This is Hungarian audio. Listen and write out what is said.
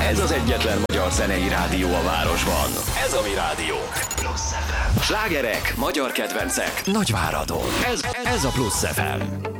Ez az egyetlen magyar zenei rádió a városban. Ez a mi rádiónk. Plusz FM. Slágerek, magyar kedvencek, Nagyváradon. Ez a Plusz FM.